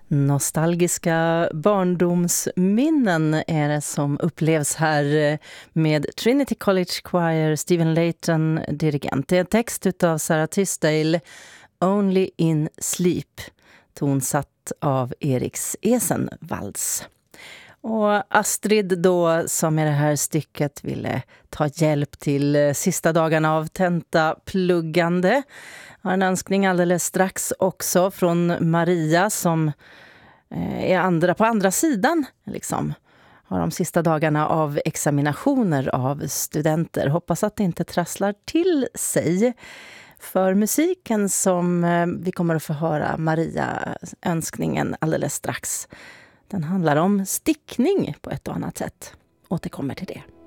Nostalgiska barndomsminnen är det som upplevs här med Trinity College Choir, Stephen Layton, dirigent. Det är en text utav Sarah Tisdale, Only in Sleep, tonsatt av Eriks Esenvalds. Och Astrid då, som i det här stycket ville ta hjälp till sista dagarna av tentapluggande, har en önskning alldeles strax också från Maria som är på andra sidan liksom. Har de sista dagarna av examinationer av studenter. Hoppas att det inte trasslar till sig. För musiken som vi kommer att få höra Maria önskningen alldeles strax. Den handlar om stickning på ett och annat sätt. Återkommer till det.